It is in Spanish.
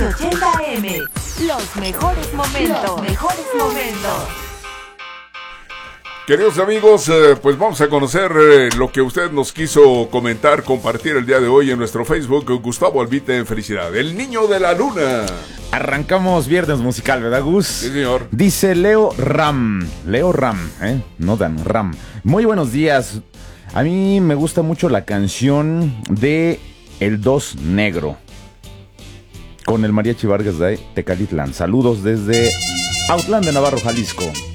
AM. Los mejores momentos. Los mejores momentos. Queridos amigos, pues vamos a conocer lo que usted nos quiso comentar, compartir el día de hoy en nuestro Facebook. Gustavo Albite, felicidad. El niño de la luna. Arrancamos viernes musical, ¿verdad, Gus? Sí, señor. Dice Leo Ram, no Dan, Ram. Muy buenos días. A mí me gusta mucho la canción de El Dos Negro, con el Mariachi Vargas de Tecalitlán. Saludos desde Autlán de Navarro, Jalisco.